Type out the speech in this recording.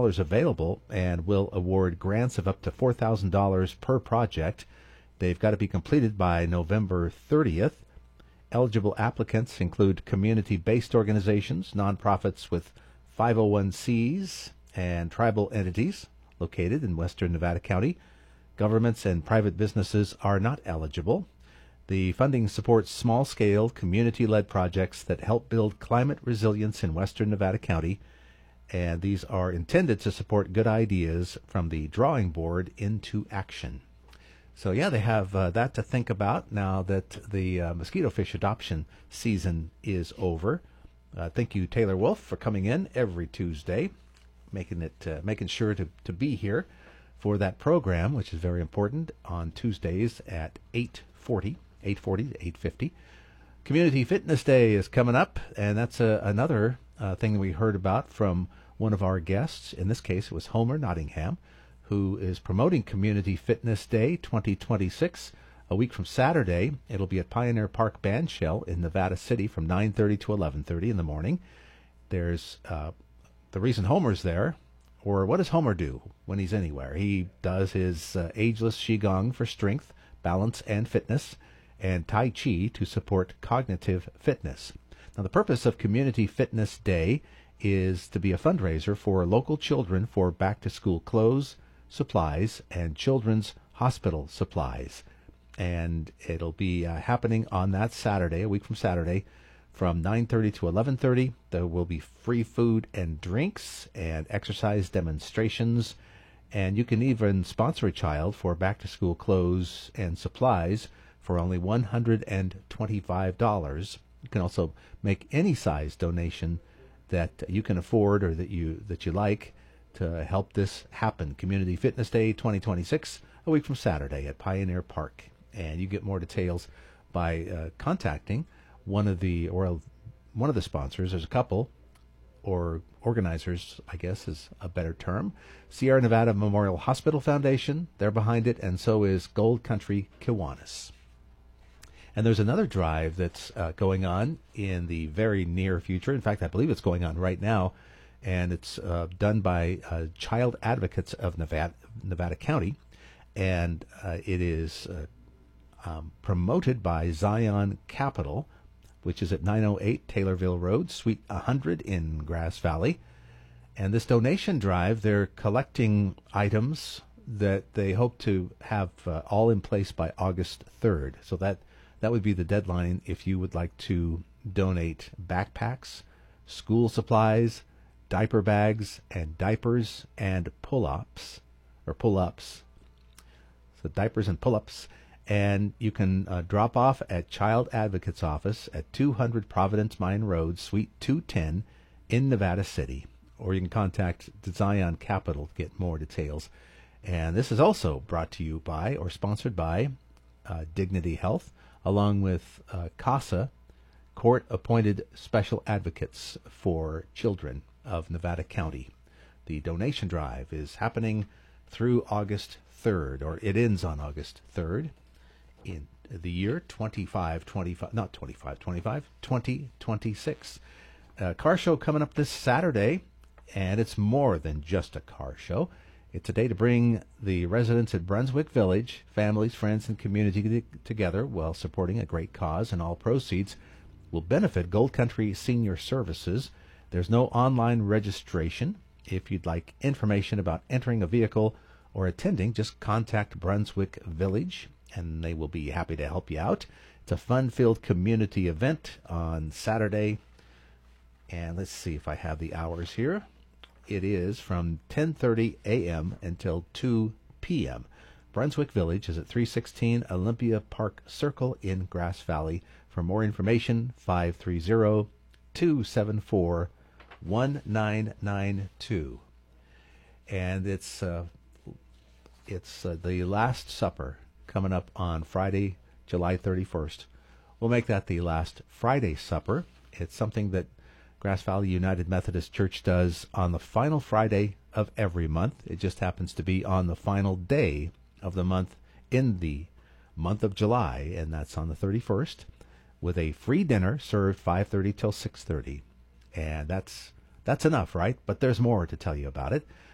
dollars available and will award grants of up to $4,000 per project. They've got to be completed by November 30th. Eligible applicants include community-based organizations, nonprofits with 501(c)s, and tribal entities located in western Nevada County. Governments and private businesses are not eligible. The funding supports small-scale, community-led projects that help build climate resilience in western Nevada County, and these are intended to support good ideas from the drawing board into action. So, yeah, they have that to think about now that the mosquito fish adoption season is over. Thank you, Taylor Wolf, for coming in every Tuesday, making sure to be here for that program, which is very important, on Tuesdays at 8:40 to 8:50. Community Fitness Day is coming up, and that's another thing that we heard about from one of our guests. In this case, it was Homer Nottingham, who is promoting Community Fitness Day 2026 a week from Saturday. It'll be at Pioneer Park Bandshell in Nevada City from 9:30 to 11:30 in the morning. There's the reason Homer's there, or what does Homer do when he's anywhere? He does his ageless Qigong for strength, balance, and fitness, and Tai Chi to support cognitive fitness. Now, the purpose of Community Fitness Day is to be a fundraiser for local children for back-to-school clothes, supplies, and children's hospital supplies. And it'll be happening on that Saturday, a week from Saturday, from 9:30 to 11:30. There will be free food and drinks and exercise demonstrations. And you can even sponsor a child for back-to-school clothes and supplies for only $125. You can also make any size donation that you can afford or that you like to help this happen. Community Fitness Day 2026, a week from Saturday at Pioneer Park. And you get more details by contacting one of the sponsors. There's a couple, or organizers, I guess is a better term. Sierra Nevada Memorial Hospital Foundation, they're behind it, and so is Gold Country Kiwanis. And there's another drive that's going on in the very near future. In fact, I believe it's going on right now, and it's done by Child Advocates of Nevada County, and it is promoted by Zion Capital, which is at 908 Taylorville Road, Suite 100 in Grass Valley. And this donation drive, they're collecting items that they hope to have all in place by August 3rd. So that would be the deadline if you would like to donate backpacks, school supplies, diaper bags, and diapers and pull-ups. So diapers and pull-ups. And you can drop off at Child Advocates Office at 200 Providence Mine Road, Suite 210 in Nevada City. Or you can contact Zion Capital to get more details. And this is also brought to you by, or sponsored by, Dignity Health, along with CASA, Court-Appointed Special Advocates for Children of Nevada County. The donation drive is happening through August 3rd, or it ends on August 3rd. In the year 2026. Car show coming up this Saturday, and it's more than just a car show. It's a day to bring the residents at Brunswick Village, families, friends, and community together while supporting a great cause, and all proceeds will benefit Gold Country Senior Services. There's no online registration. If you'd like information about entering a vehicle or attending, just contact Brunswick Village, and they will be happy to help you out. It's a fun-filled community event on Saturday. And let's see if I have the hours here. It is from 10:30 a.m. until 2 p.m. Brunswick Village is at 316 Olympia Park Circle in Grass Valley. For more information, 530-274-1992. And it's the Last Supper coming up on Friday, July 31st. We'll make that the last Friday supper. It's something that Grass Valley United Methodist Church does on the final Friday of every month. It just happens to be on the final day of the month in the month of July, and that's on the 31st, with a free dinner served 5:30 till 6:30. And that's enough, right? But there's more to tell you about it.